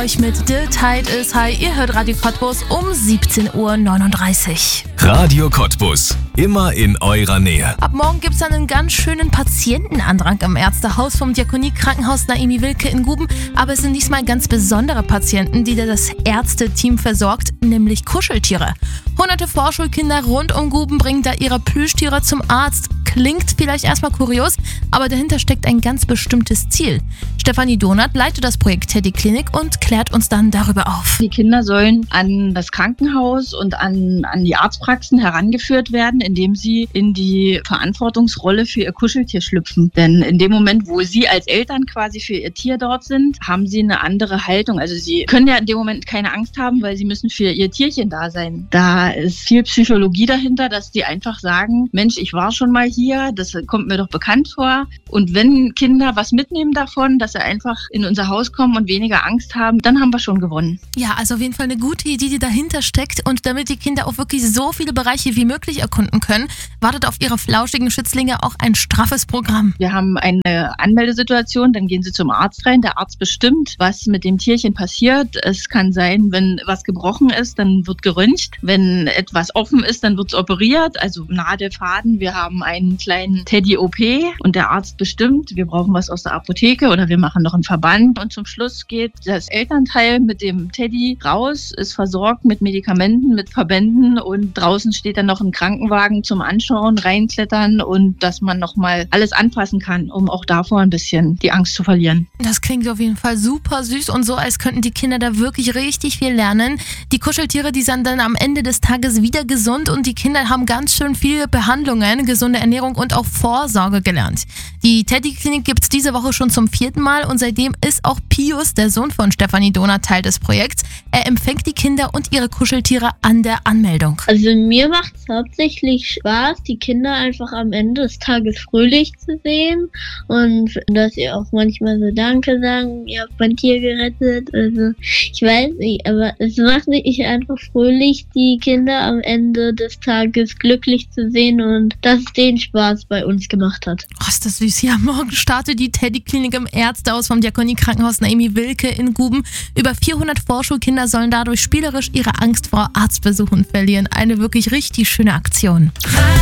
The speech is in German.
euch mit The Tide is High. Ihr hört Radio Cottbus um 17:39 Uhr. Radio Cottbus, immer in eurer Nähe. Ab morgen gibt es einen ganz schönen Patientenandrang im Ärztehaus vom Diakonie-Krankenhaus Naemi Wilke in Guben. Aber es sind diesmal ganz besondere Patienten, die das Ärzteteam versorgt, nämlich Kuscheltiere. Hunderte Vorschulkinder rund um Guben bringen da ihre Plüschtiere zum Arzt. Klingt vielleicht erstmal kurios, aber dahinter steckt ein ganz bestimmtes Ziel. Stefanie Donath leitet das Projekt Teddy Klinik und klärt uns dann darüber auf. Die Kinder sollen an das Krankenhaus und an die Arztpraxen herangeführt werden, indem sie in die Verantwortungsrolle für ihr Kuscheltier schlüpfen. Denn in dem Moment, wo sie als Eltern quasi für ihr Tier dort sind, haben sie eine andere Haltung. Also sie können ja in dem Moment keine Angst haben, weil sie müssen für ihr Tierchen da sein. Da ist viel Psychologie dahinter, dass die einfach sagen, Mensch, ich war schon mal hier, das kommt mir doch bekannt vor. Und wenn Kinder was mitnehmen davon, dass sie einfach in unser Haus kommen und weniger Angst haben, dann haben wir schon gewonnen. Ja, also auf jeden Fall eine gute Idee, die dahinter steckt. Und damit die Kinder auch wirklich so viele Bereiche wie möglich erkunden können, wartet auf ihre flauschigen Schützlinge auch ein straffes Programm. Wir haben eine Anmeldesituation, dann gehen sie zum Arzt rein. Der Arzt bestimmt, was mit dem Tierchen passiert. Es kann sein, wenn was gebrochen ist, dann wird geröntgt. Wenn etwas offen ist, dann wird es operiert, also Nadel, Faden. Wir haben einen kleinen Teddy-OP und der Arzt bestimmt, wir brauchen was aus der Apotheke oder wir machen noch einen Verband. Und zum Schluss geht das Elternteil mit dem Teddy raus, ist versorgt mit Medikamenten, mit Verbänden und draußen steht dann noch ein Krankenwagen zum Anschauen, reinklettern und dass man nochmal alles anpassen kann, um auch davor ein bisschen die Angst zu verlieren. Das klingt auf jeden Fall super süß und so, als könnten die Kinder da wirklich richtig viel lernen. Die Kuscheltiere, die sind dann am Ende des Tages wieder gesund und die Kinder haben ganz schön viele Behandlungen, gesunde Ernährung und auch Vorsorge gelernt. Die Teddy-Klinik gibt es diese Woche schon zum 4. Mal und seitdem ist auch Pius, der Sohn von Stefanie Donath, Teil des Projekts. Er empfängt die Kinder und ihre Kuscheltiere an der Anmeldung. Also mir macht es hauptsächlich Spaß, die Kinder einfach am Ende des Tages fröhlich zu sehen und dass sie auch manchmal so Danke sagen, ihr habt mein Tier gerettet. Also ich weiß nicht, aber es macht mich einfach fröhlich, die Kinder am Ende des Tages glücklich zu sehen und dass es denen Spaß bei uns gemacht hat. Oh, ist das süß. Ja, morgen startet die Teddy-Klinik im Ärztehaus vom Diakonie-Krankenhaus Naemi Wilke in Guben. Über 400 Vorschulkinder sollen dadurch spielerisch ihre Angst vor Arztbesuchen verlieren. Eine wirklich richtig schöne Aktion.